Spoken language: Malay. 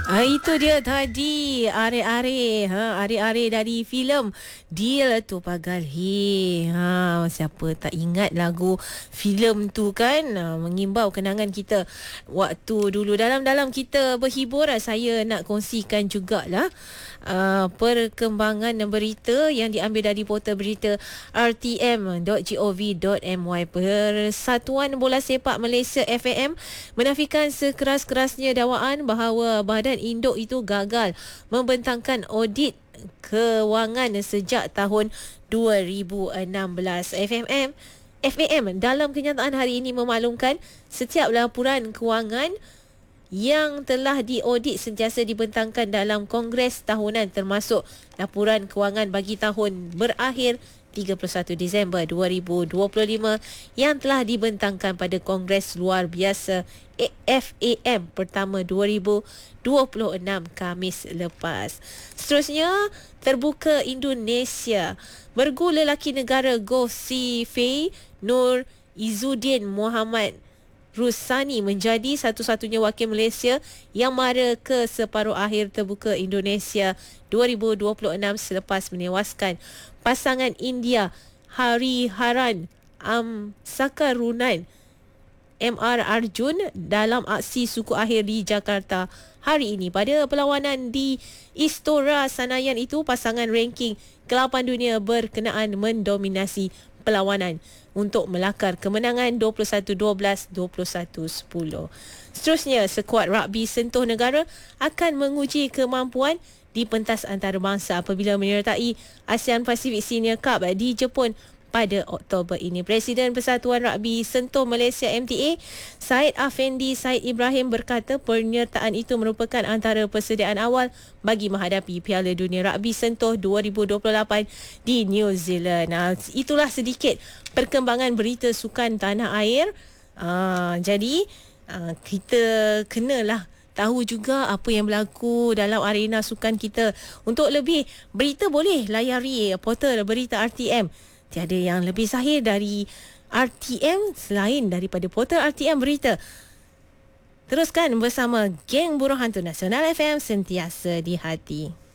Itu dia tadi are-are dari filem Deal Tu Pagal He. Siapa tak ingat lagu filem tu kan? Mengimbau kenangan kita waktu dulu dalam kita berhibur. Saya nak kongsikan jugalah perkembangan berita yang diambil dari portal berita rtm.gov.my. Persatuan Bola Sepak Malaysia FAM menafikan sekeras-kerasnya dakwaan bahawa Badan Induk itu gagal membentangkan audit kewangan sejak tahun 2016. FAM dalam kenyataan hari ini memaklumkan setiap laporan kewangan yang telah diaudit sentiasa dibentangkan dalam Kongres tahunan, termasuk laporan kewangan bagi tahun berakhir 31 Disember 2025 yang telah dibentangkan pada Kongres Luar Biasa FAM pertama 2026 Khamis lepas. Seterusnya, terbuka Indonesia. Bergu lelaki negara Gulf Sea Fei Nur Izzuddin Muhammad Rusani menjadi satu-satunya wakil Malaysia yang mara ke separuh akhir terbuka Indonesia 2026 selepas menewaskan pasangan India Hariharan Amsakarunan MR Arjun dalam aksi suku akhir di Jakarta hari ini. Pada perlawanan di Istora Senayan itu, pasangan ranking ke-8 dunia berkenaan mendominasi perlawanan untuk melakar kemenangan 21-12, 21-10. Seterusnya, skuad rugby sentuh negara akan menguji kemampuan di pentas antarabangsa apabila menyertai ASEAN Pacific Senior Cup di Jepun pada Oktober ini. Presiden Persatuan Rugby Sentuh Malaysia MTA, Syed Afendi Syed Ibrahim berkata penyertaan itu merupakan antara persediaan awal bagi menghadapi Piala Dunia Rugby Sentuh 2028 di New Zealand. Itulah sedikit perkembangan berita sukan tanah air. Jadi kita kenalah tahu juga apa yang berlaku dalam arena sukan kita. Untuk lebih berita boleh layari portal berita RTM. Tiada yang lebih sahih dari RTM selain daripada portal RTM Berita. Teruskan bersama Geng Buruh Hantu Nasional FM, sentiasa di hati.